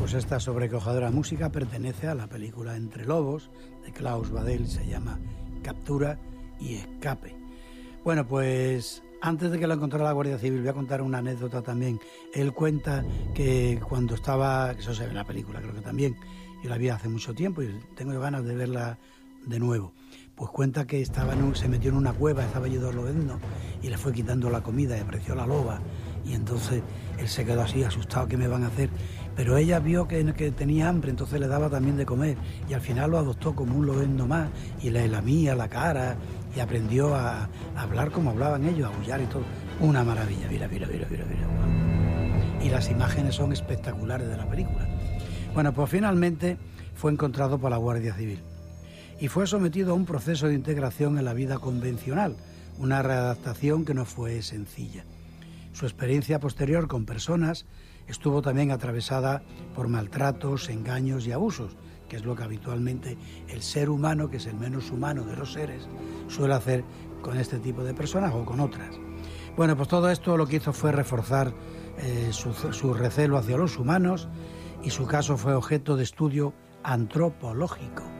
pues esta sobrecogedora música pertenece a la película Entre Lobos, de Klaus Badel, se llama Captura y Escape. Bueno, pues antes de que lo encontrara la Guardia Civil, voy a contar una anécdota también. Él cuenta que cuando estaba, eso se ve en la película, creo que también, yo la vi hace mucho tiempo y tengo ganas de verla de nuevo. Pues cuenta que se metió en una cueva, estaba allí Lobezno y le fue quitando la comida y apareció la loba. Y entonces él se quedó así, asustado, ¿qué me van a hacer? Pero ella vio que tenía hambre, entonces le daba también de comer. Y al final lo adoptó como un Lobezno más y le lamía la cara y aprendió a hablar como hablaban ellos, a aullar y todo. Una maravilla, mira. Y las imágenes son espectaculares de la película. Bueno, pues finalmente fue encontrado por la Guardia Civil y fue sometido a un proceso de integración en la vida convencional, una readaptación que no fue sencilla. Su experiencia posterior con personas estuvo también atravesada por maltratos, engaños y abusos, que es lo que habitualmente el ser humano, que es el menos humano de los seres, suele hacer con este tipo de personas o con otras. Bueno, pues todo esto lo que hizo fue reforzar su recelo hacia los humanos y su caso fue objeto de estudio antropológico.